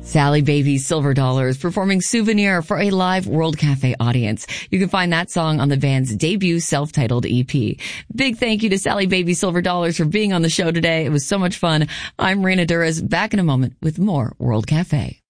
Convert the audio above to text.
Sally Baby Silver Dollars performing Souvenir for a live World Cafe audience. You can find that song on the band's debut self-titled EP. Big thank you to Sally Baby Silver Dollars for being on the show today. It was so much fun. I'm Rena Duras, back in a moment with more World Cafe.